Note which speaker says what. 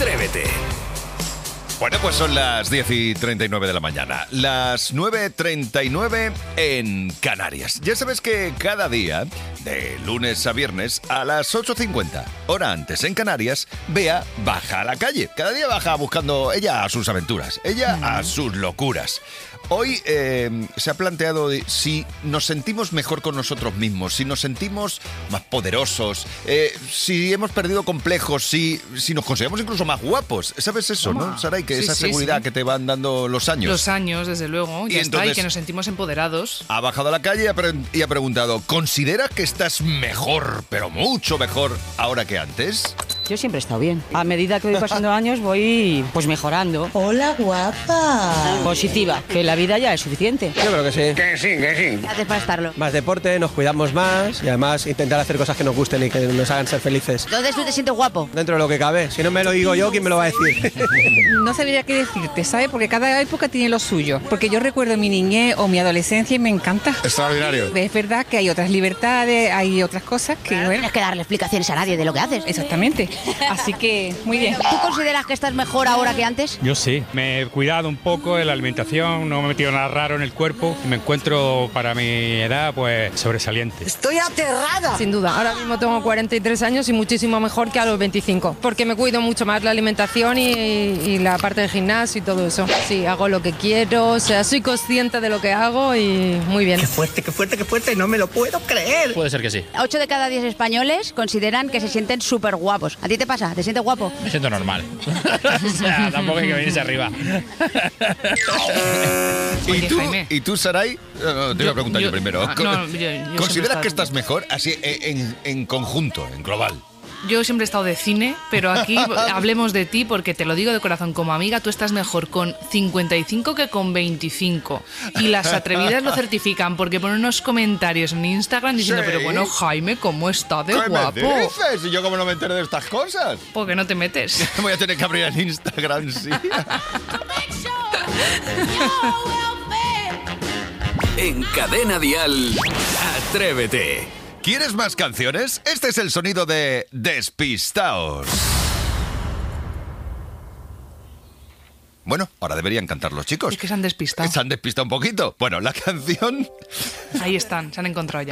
Speaker 1: Atrévete.
Speaker 2: Bueno, pues son las 10:39 de la mañana, las 9:39 en Canarias. Ya sabes que cada día, de lunes a viernes, a las 8:50, hora antes en Canarias, Bea baja a la calle. Cada día baja buscando ella a sus aventuras, ella a sus locuras. Hoy se ha planteado si nos sentimos mejor con nosotros mismos, si nos sentimos más poderosos, si hemos perdido complejos, si nos consideramos incluso más guapos. ¿Sabes eso, no, Saray? Que esa seguridad que te van dando los años.
Speaker 3: Los años, desde luego. Y está, y que nos sentimos empoderados.
Speaker 2: Ha bajado a la calle y ha preguntado, ¿consideras que estás mejor, pero mucho mejor, ahora que antes?
Speaker 4: Yo siempre he estado bien. A medida que voy pasando años voy pues mejorando.
Speaker 5: Hola, guapa.
Speaker 4: Positiva, que la vida ya es suficiente.
Speaker 6: Yo creo que sí.
Speaker 5: Que sí.
Speaker 4: ¿Qué haces para estarlo?
Speaker 6: Más deporte, nos cuidamos más y además intentar hacer cosas que nos gusten y que nos hagan ser felices.
Speaker 4: Entonces tú te sientes guapo.
Speaker 6: Dentro de lo que cabe. Si no me lo digo yo, ¿quién me lo va a decir?
Speaker 7: No sabría qué decirte, ¿sabes? Porque cada época tiene lo suyo. Porque yo recuerdo mi niñez o mi adolescencia y me encanta.
Speaker 8: Extraordinario.
Speaker 7: Es verdad que hay otras libertades, hay otras cosas que,
Speaker 4: No tienes que darle explicaciones a nadie de lo que haces.
Speaker 7: Exactamente. Así que, muy bien.
Speaker 4: ¿Tú consideras que estás mejor ahora que antes?
Speaker 9: Yo sí. Me he cuidado un poco en la alimentación, no me he metido nada raro en el cuerpo. Me encuentro, para mi edad, pues sobresaliente.
Speaker 5: Estoy aterrada.
Speaker 10: Sin duda. Ahora mismo tengo 43 años y muchísimo mejor que a los 25. Porque me cuido mucho más la alimentación y la parte del gimnasio y todo eso. Sí, hago lo que quiero, o sea, soy consciente de lo que hago y muy bien.
Speaker 5: Qué fuerte, no me lo puedo creer.
Speaker 9: Puede ser que sí.
Speaker 4: 8 de cada 10 españoles consideran que se sienten súper guapos. ¿A ti te pasa? ¿Te sientes guapo?
Speaker 9: Me siento normal. O sea, tampoco hay que venirse arriba.
Speaker 2: ¿Y tú, Saray? No, te iba a preguntar yo primero.
Speaker 3: Yo
Speaker 2: ¿Consideras que estás mejor así en conjunto, en global?
Speaker 3: Yo siempre he estado de cine, pero aquí hablemos de ti porque te lo digo de corazón, como amiga, tú estás mejor con 55 que con 25. Y las atrevidas lo certifican porque ponen unos comentarios en Instagram diciendo, pero bueno, Jaime, ¿cómo está de guapo?
Speaker 2: ¿Qué me dices? ¿Y yo cómo no me entero de estas cosas?
Speaker 3: Porque no te metes.
Speaker 2: Voy a tener que abrir el Instagram, sí.
Speaker 1: En Cadena Dial, Atrévete.
Speaker 2: ¿Quieres más canciones? Este es el sonido de Despistaos. Bueno, ahora deberían cantar los chicos.
Speaker 3: Es que se han despistado.
Speaker 2: Se han despistado un poquito. Bueno, la canción...
Speaker 3: Ahí están, se han encontrado ya.